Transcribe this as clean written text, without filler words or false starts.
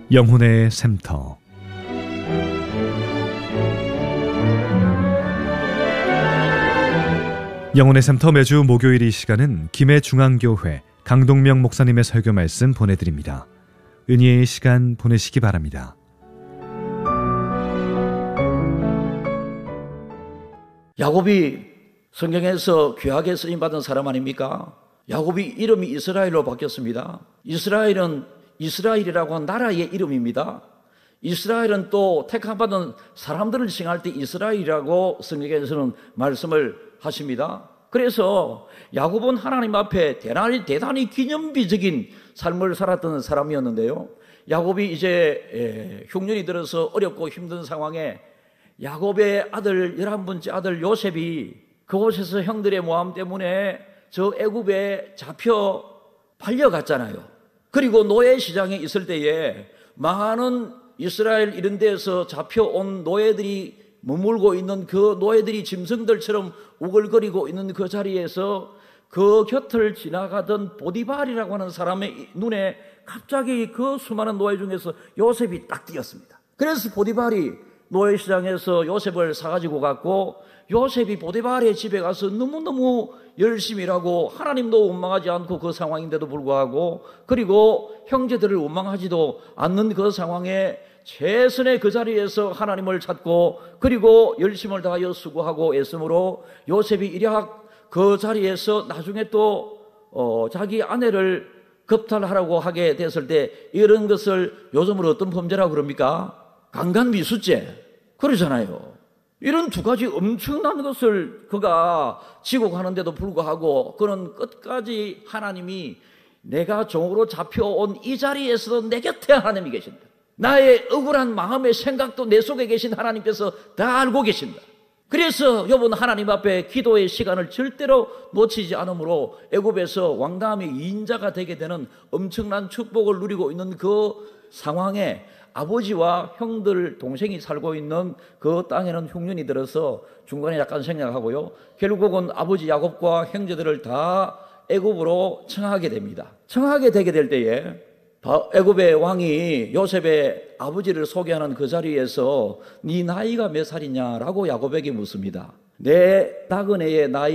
영혼의 샘터. 영혼의 샘터 매주 목요일 이 시간은 김해중앙교회 강동명 목사님의 설교 말씀 보내드립니다. 은혜의 시간 보내시기 바랍니다. 야곱이 성경에서 귀하게 쓰임받은 사람 아닙니까? 야곱이 이름이 이스라엘로 바뀌었습니다. 이스라엘은 이스라엘이라고 한 나라의 이름입니다. 이스라엘은 또 택함받은 사람들을 칭할 때 이스라엘이라고 성경에서는 말씀을 하십니다. 그래서 야곱은 하나님 앞에 대단히 기념비적인 삶을 살았던 사람이었는데요. 야곱이 이제 흉년이 들어서 어렵고 힘든 상황에 야곱의 아들 11번째 아들 요셉이 그곳에서 형들의 모함 때문에 저 애굽에 잡혀 팔려갔잖아요. 그리고 노예 시장에 있을 때에 많은 이스라엘 이런 데에서 잡혀온 노예들이 머물고 있는 그 노예들이 짐승들처럼 우글거리고 있는 그 자리에서 그 곁을 지나가던 보디발이라고 하는 사람의 눈에 갑자기 그 수많은 노예 중에서 요셉이 딱 띄었습니다. 그래서 보디발이 노예 시장에서 요셉을 사가지고 갔고, 요셉이 보디발의 집에 가서 너무너무 열심히 일하고 하나님도 원망하지 않고 그 상황인데도 불구하고, 그리고 형제들을 원망하지도 않는 그 상황에 최선의 그 자리에서 하나님을 찾고, 그리고 열심을 다하여 수고하고 애씀으로 요셉이 일약 그 자리에서 나중에 또 자기 아내를 겁탈하라고 하게 됐을 때, 이런 것을 요즘으로 어떤 범죄라고 그럽니까? 강간미수죄 그러잖아요. 이런 두 가지 엄청난 것을 그가 지고 가는데도 불구하고 그는 끝까지 하나님이 내가 종으로 잡혀온 이 자리에서도 내 곁에 하나님이 계신다. 나의 억울한 마음의 생각도 내 속에 계신 하나님께서 다 알고 계신다. 그래서 욥은 하나님 앞에 기도의 시간을 절대로 놓치지 않으므로 애굽에서 왕다음의 2인자가 되게 되는 엄청난 축복을 누리고 있는 그 상황에 아버지와 형들, 동생이 살고 있는 그 땅에는 흉년이 들어서 중간에 약간 생략하고요. 결국은 아버지 야곱과 형제들을 다 애굽으로 청하게 됩니다. 청하게 되게 될 때에 애굽의 왕이 요셉의 아버지를 소개하는 그 자리에서 네 나이가 몇 살이냐라고 야곱에게 묻습니다. 내 나그네의 나이